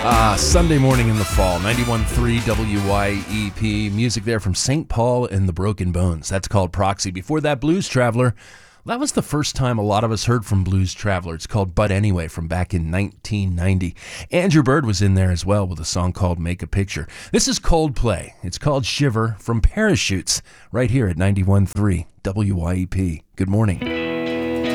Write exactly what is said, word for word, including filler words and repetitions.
Ah, Sunday morning in the fall, ninety-one point three W Y E P. Music there from Saint Paul and the Broken Bones. That's called Proxy. Before that, Blues Traveler. That was the first time a lot of us heard from Blues Traveler. It's called But Anyway from back in nineteen ninety. Andrew Bird was in there as well with a song called Make a Picture. This is Coldplay. It's called Shiver from Parachutes right here at ninety-one point three W Y E P. Good morning.